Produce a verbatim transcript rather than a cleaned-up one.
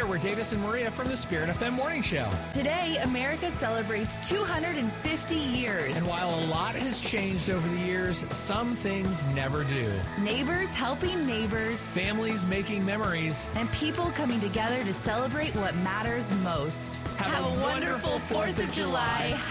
we're Davis and Maria from the Spirit F M Morning Show. Today, America celebrates two hundred fifty years. And while a lot has changed over the years, some things never do. Neighbors helping neighbors. Families making memories. And people coming together to celebrate what matters most. Have, Have a, a wonderful fourth of July.